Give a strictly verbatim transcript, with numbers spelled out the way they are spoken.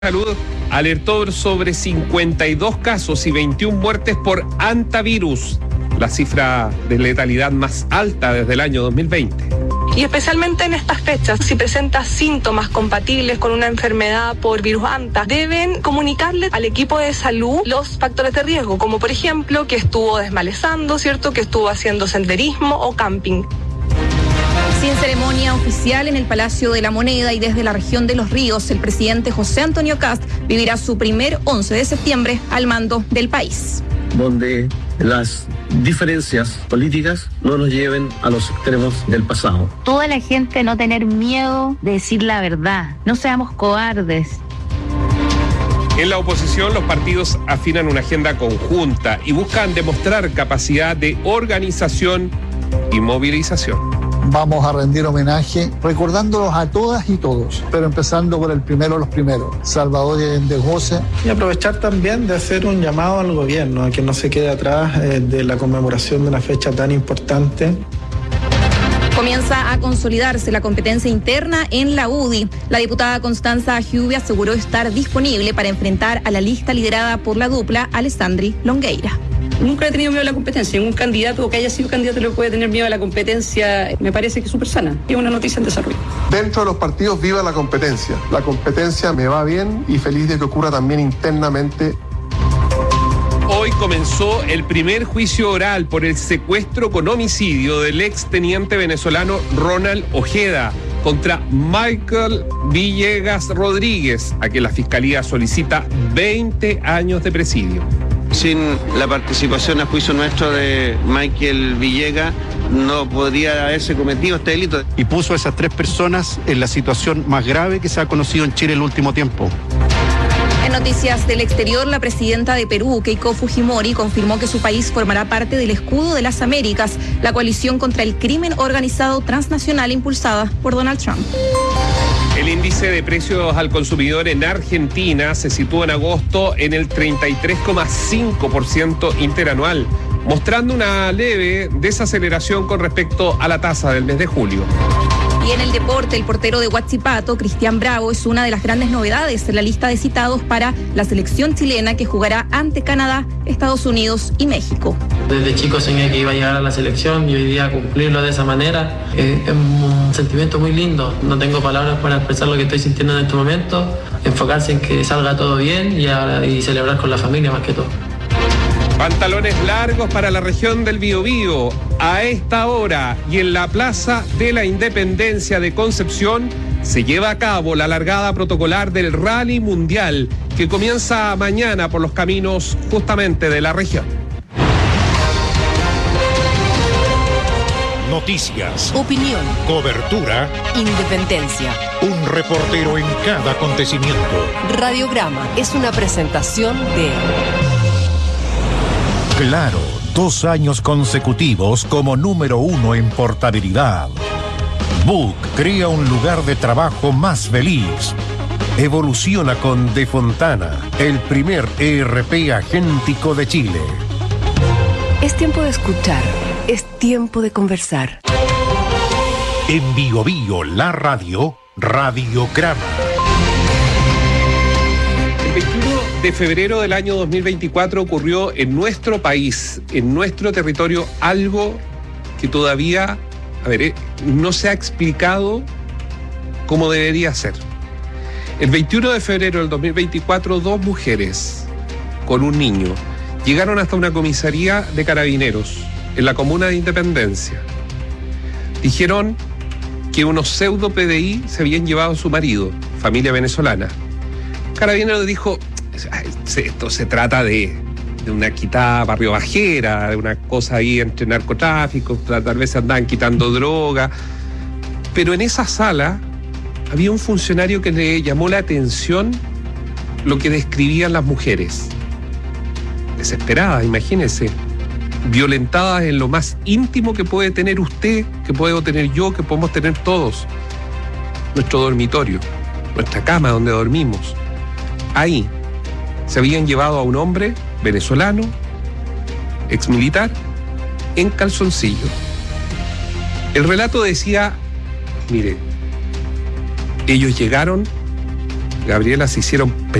Salud alertó sobre cincuenta y dos casos y veintiuna muertes por hantavirus, la cifra de letalidad más alta desde el año dos mil veinte. Y especialmente en estas fechas, si presenta síntomas compatibles con una enfermedad por virus hanta, deben comunicarle al equipo de salud los factores de riesgo, como por ejemplo que estuvo desmalezando, ¿cierto? Que estuvo haciendo senderismo o camping. Sin ceremonia oficial en el Palacio de la Moneda y desde la región de Los Ríos, el presidente José Antonio Kast vivirá su primer once de septiembre al mando del país. Donde las diferencias políticas no nos lleven a los extremos del pasado. Toda la gente no tener miedo de decir la verdad, no seamos cobardes. En la oposición, los partidos afinan una agenda conjunta y buscan demostrar capacidad de organización y movilización. Vamos a rendir homenaje recordándolos a todas y todos, pero empezando por el primero de los primeros, Salvador Endegose. Y aprovechar también de hacer un llamado al gobierno a que no se quede atrás eh, de la conmemoración de una fecha tan importante. Comienza a consolidarse la competencia interna en la U D I. La diputada Constanza Giubi aseguró estar disponible para enfrentar a la lista liderada por la dupla Alessandri Longueira. Nunca he tenido miedo a la competencia. Ningún candidato que haya sido candidato le puede tener miedo a la competencia. Me parece que es súper sana. Es una noticia en desarrollo. Dentro de los partidos viva la competencia. La competencia me va bien y feliz de que ocurra también internamente. Hoy comenzó el primer juicio oral por el secuestro con homicidio del exteniente venezolano Ronald Ojeda contra Michael Villegas Rodríguez, a quien la Fiscalía solicita veinte años de presidio. Sin la participación a juicio nuestro de Michael Villegas, no podría haberse cometido este delito. Y puso a esas tres personas en la situación más grave que se ha conocido en Chile en el último tiempo. En noticias del exterior, la presidenta de Perú, Keiko Fujimori, confirmó que su país formará parte del Escudo de las Américas, la coalición contra el crimen organizado transnacional impulsada por Donald Trump. El índice de precios al consumidor en Argentina se sitúa en agosto en el treinta y tres coma cinco por ciento interanual, mostrando una leve desaceleración con respecto a la tasa del mes de julio. Y en el deporte, el portero de Huachipato, Cristian Bravo, es una de las grandes novedades en la lista de citados para la selección chilena que jugará ante Canadá, Estados Unidos y México. Desde chico soñé que iba a llegar a la selección y hoy día cumplirlo de esa manera eh, es un sentimiento muy lindo. No tengo palabras para expresar lo que estoy sintiendo en este momento. Enfocarse en que salga todo bien y, a, y celebrar con la familia más que todo. Pantalones largos para la región del Biobío. A esta hora y en la Plaza de la Independencia de Concepción se lleva a cabo la largada protocolar del Rally Mundial que comienza mañana por los caminos justamente de la región. Noticias, opinión, cobertura, independencia. Un reportero en cada acontecimiento. Radiograma es una presentación de Claro, dos años consecutivos como número uno en portabilidad. Book crea un lugar de trabajo más feliz. Evoluciona con De Fontana, el primer E R P agéntico de Chile. Es tiempo de escuchar, es tiempo de conversar. En Bio Bio, la radio, Radiograma. El veintiuno de febrero del año dos mil veinticuatro ocurrió en nuestro país, en nuestro territorio, algo que todavía, a ver, eh, no se ha explicado cómo debería ser. El veintiuno de febrero del dos mil veinticuatro, dos mujeres con un niño llegaron hasta una comisaría de carabineros en la comuna de Independencia. Dijeron que unos pseudo P D I se habían llevado a su marido, familia venezolana. Carabineros dijo, esto se trata de, de una quitada barrio bajera, de una cosa ahí entre narcotráfico, tal vez se andaban quitando droga. Pero en esa sala había un funcionario que le llamó la atención lo que describían las mujeres. Desesperadas, imagínense, violentadas en lo más íntimo que puede tener usted, que puedo tener yo, que podemos tener todos. Nuestro dormitorio, nuestra cama donde dormimos. Ahí se habían llevado a un hombre venezolano, exmilitar, en calzoncillo. El relato decía, mire, ellos llegaron, Gabriela, se hicieron